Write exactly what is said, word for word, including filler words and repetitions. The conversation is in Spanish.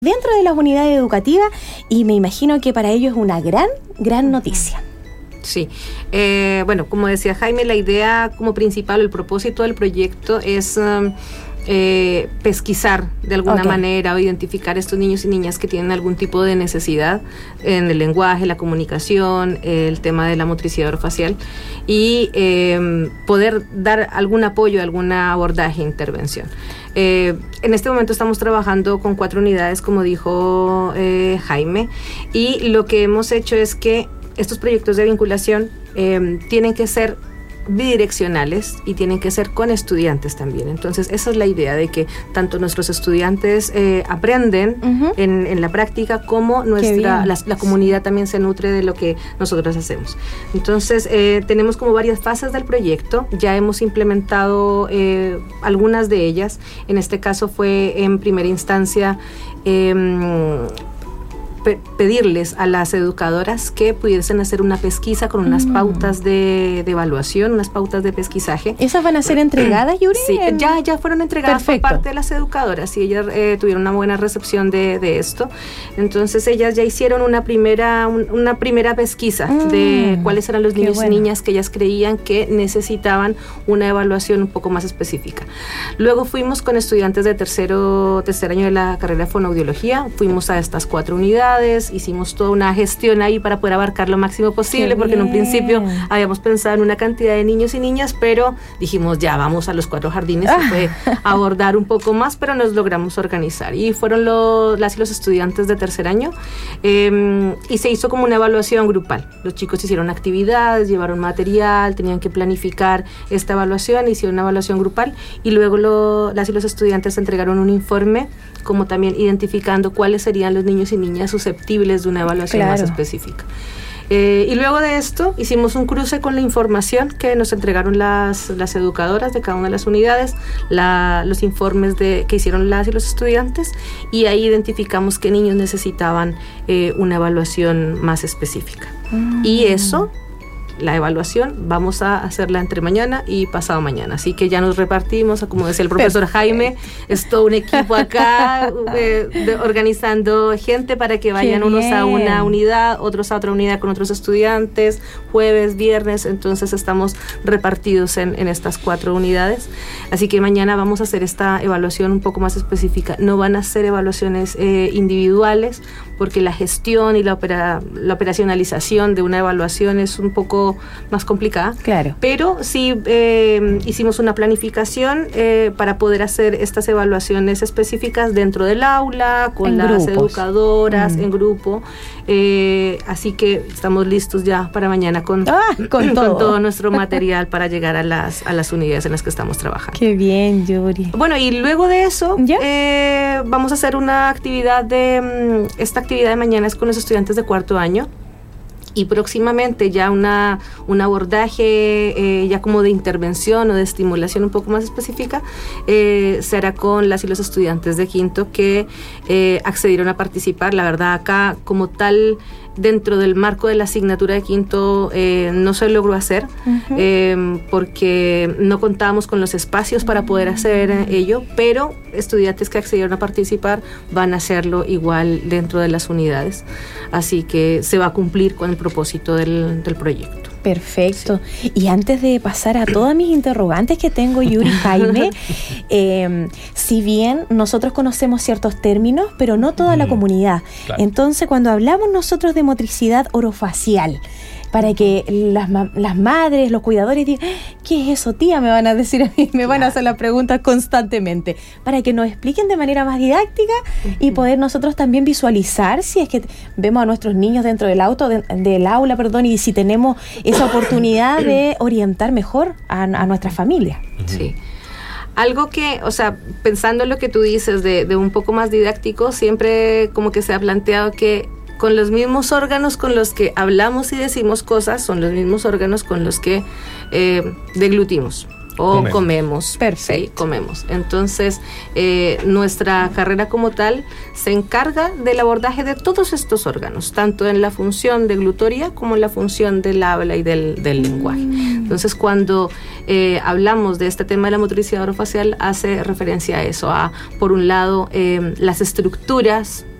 dentro de las unidades educativas, y me imagino que para ellos es una gran, gran noticia. Sí, eh, bueno, como decía Jaime, la idea como principal, el propósito del proyecto es um, eh, pesquisar de alguna okay. manera o identificar estos niños y niñas que tienen algún tipo de necesidad en el lenguaje, la comunicación, el tema de la motricidad orofacial y eh, poder dar algún apoyo, algún abordaje, intervención. Eh, en este momento estamos trabajando con cuatro unidades, como dijo eh, Jaime, y lo que hemos hecho es que estos proyectos de vinculación eh, tienen que ser bidireccionales y tienen que ser con estudiantes también. Entonces esa es la idea, de que tanto nuestros estudiantes eh, aprenden uh-huh. en, en la práctica, como nuestra la, la comunidad también se nutre de lo que nosotros hacemos. Entonces eh, tenemos como varias fases del proyecto, ya hemos implementado eh, algunas de ellas. En este caso fue en primera instancia eh, pedirles a las educadoras que pudiesen hacer una pesquisa con unas mm. pautas de, de evaluación, unas pautas de pesquisaje. ¿Esas van a ser entregadas, Yuri? Sí, ya, ya fueron entregadas Perfecto. por parte de las educadoras y ellas eh, tuvieron una buena recepción de, de esto. Entonces ellas ya hicieron una primera, un, una primera pesquisa mm. de cuáles eran los niños bueno. y niñas que ellas creían que necesitaban una evaluación un poco más específica. Luego fuimos con estudiantes de tercero, tercer año de la carrera de fonoaudiología, fuimos a estas cuatro unidades. Hicimos toda una gestión ahí para poder abarcar lo máximo posible, porque en un principio habíamos pensado en una cantidad de niños y niñas, pero dijimos ya vamos a los cuatro jardines, ah. se puede abordar un poco más, pero nos logramos organizar y fueron los, las y los estudiantes de tercer año eh, y se hizo como una evaluación grupal. Los chicos hicieron actividades, llevaron material, tenían que planificar esta evaluación, hicieron una evaluación grupal y luego lo, las y los estudiantes entregaron un informe, como también identificando cuáles serían los niños y niñas susceptibles de una evaluación claro. más específica. Eh, y luego de esto hicimos un cruce con la información que nos entregaron las, las educadoras de cada una de las unidades, la, los informes de, que hicieron las y los estudiantes, y ahí identificamos qué niños necesitaban eh, una evaluación más específica. Mm. Y eso, la evaluación, vamos a hacerla entre mañana y pasado mañana. Así que ya nos repartimos, como decía el profesor Perfecto. Jaime, es todo un equipo acá eh, de, organizando gente para que vayan unos a una unidad, otros a otra unidad con otros estudiantes, jueves, viernes. Entonces estamos repartidos en, en estas cuatro unidades. Así que mañana vamos a hacer esta evaluación un poco más específica. No van a ser evaluaciones eh, individuales, porque la gestión y la, opera, la operacionalización de una evaluación es un poco más complicada, claro. pero sí eh, hicimos una planificación eh, para poder hacer estas evaluaciones específicas dentro del aula, con en las grupos. educadoras, mm. en grupo, eh, así que estamos listos ya para mañana con, ah, con, todo. con todo nuestro material para llegar a las, a las unidades en las que estamos trabajando. Qué bien, Yuri. Bueno, y luego de eso eh, vamos a hacer una actividad de, esta actividad de mañana es con los estudiantes de cuarto año, y próximamente ya una, un abordaje eh, ya como de intervención o de estimulación un poco más específica eh, se hará con las y los estudiantes de quinto que eh, accedieron a participar. La verdad, acá como tal, dentro del marco de la asignatura de quinto eh, no se logró hacer uh-huh. eh, porque no contábamos con los espacios para poder hacer ello, pero estudiantes que accedieron a participar van a hacerlo igual dentro de las unidades, así que se va a cumplir con el propósito del, del proyecto. Perfecto. Sí. Y antes de pasar a todas mis interrogantes que tengo, Yuri, Jaime, eh, si bien nosotros conocemos ciertos términos, pero no toda mm, la comunidad. Claro. Entonces, cuando hablamos nosotros de motricidad orofacial, para que las, las madres, los cuidadores digan, ¿qué es eso, tía? Me van a decir a mí, me van a hacer las preguntas constantemente, para que nos expliquen de manera más didáctica uh-huh. y poder nosotros también visualizar si es que vemos a nuestros niños dentro del auto, de, del aula, perdón, y si tenemos esa oportunidad de orientar mejor a, a nuestra familia. Sí. Algo que, o sea, pensando en lo que tú dices de, de un poco más didáctico, siempre como que se ha planteado que con los mismos órganos con los que hablamos y decimos cosas, son los mismos órganos con los que eh, deglutimos o comemos. comemos. Perfecto. Sí, comemos. Entonces, eh, nuestra carrera como tal se encarga del abordaje de todos estos órganos, tanto en la función deglutoria como en la función del habla y del, del lenguaje. Entonces, cuando eh, hablamos de este tema de la motricidad orofacial, hace referencia a eso, a, por un lado, eh, las estructuras